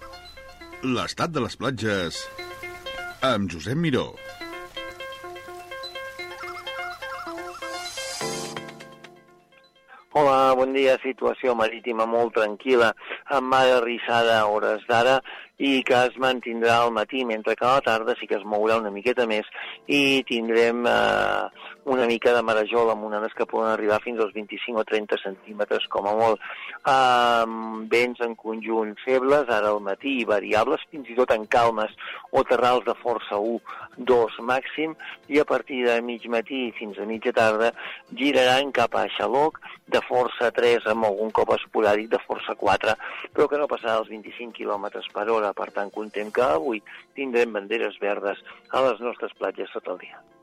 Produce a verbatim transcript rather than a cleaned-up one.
L'estat de les platges amb Josep Miró. Hola, bon dia. Situació marítima molt tranquil·la, amb mar arrissada a hores d'ara i que es mantindrà al matí, mentre que a la tarda sí que es mourà una miqueta més i tindrem eh, una mica de marejol amb onades que poden arribar fins als vint-i-cinc o trenta centímetres com a molt. Eh, vents en conjunt febles, ara al matí, variables, fins i tot en calmes o terrals de força un, dos màxim, i a partir de mig matí fins a mitja tarda giraran cap a Xaloc, de força tres amb algun cop esporàdic de força quatre, però que no passarà els vint-i-cinc quilòmetres per hora. Per tant, contem que avui tindrem banderes verdes a les nostres platges tot el dia.